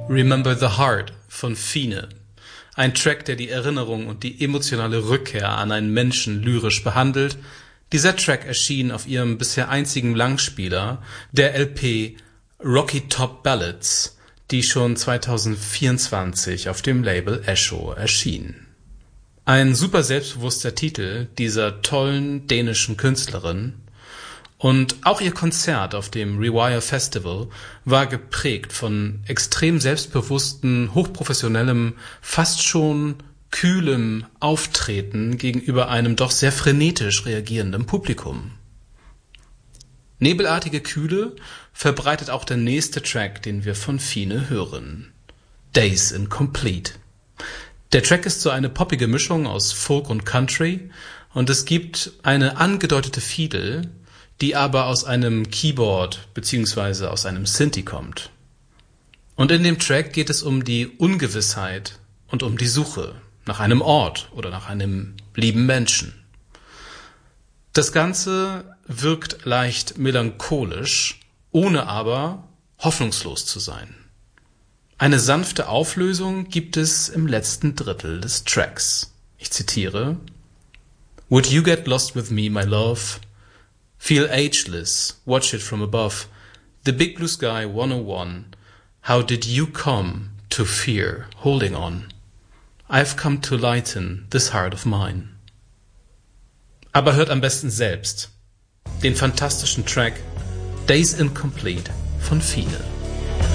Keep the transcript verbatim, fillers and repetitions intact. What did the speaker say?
Remember the Heart von Fine. Ein Track, der die Erinnerung und die emotionale Rückkehr an einen Menschen lyrisch behandelt. Dieser Track erschien auf ihrem bisher einzigen Langspieler, der L P Rocky Top Ballads, die schon zweitausendvierundzwanzig auf dem Label Escho erschien. Ein super selbstbewusster Titel dieser tollen dänischen Künstlerin. Und auch ihr Konzert auf dem Rewire Festival war geprägt von extrem selbstbewusstem, hochprofessionellem, fast schon kühlem Auftreten gegenüber einem doch sehr frenetisch reagierenden Publikum. Nebelartige Kühle verbreitet auch der nächste Track, den wir von Fine hören. Days Incomplete. Der Track ist so eine poppige Mischung aus Folk und Country und es gibt eine angedeutete Fiedel, die aber aus einem Keyboard bzw. aus einem Synthi kommt. Und in dem Track geht es um die Ungewissheit und um die Suche nach einem Ort oder nach einem lieben Menschen. Das Ganze wirkt leicht melancholisch, ohne aber hoffnungslos zu sein. Eine sanfte Auflösung gibt es im letzten Drittel des Tracks. Ich zitiere: Would you get lost with me, my love? Feel ageless, watch it from above. The big blue sky one oh one. How did you come to fear holding on? I've come to lighten this heart of mine. Aber hört am besten selbst den fantastischen Track Days Incomplete von Fine.